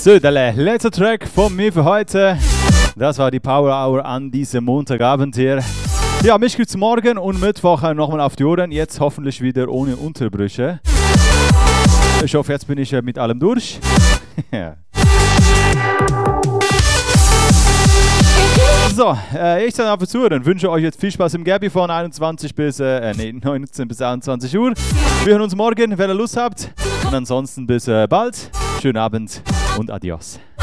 So, der letzte Track von mir für heute. Das war die Power Hour an diesem Montagabend hier. Ja, mich gibt's morgen und Mittwoch nochmal auf die Ohren. Jetzt hoffentlich wieder ohne Unterbrüche. Ich hoffe, jetzt bin ich mit allem durch. Ja. So, ich sage auf Zuhören. Wünsche euch jetzt viel Spaß im Gabi von 19 bis 21 Uhr. Wir hören uns morgen, wenn ihr Lust habt. Und ansonsten bis bald. Schönen Abend und adios.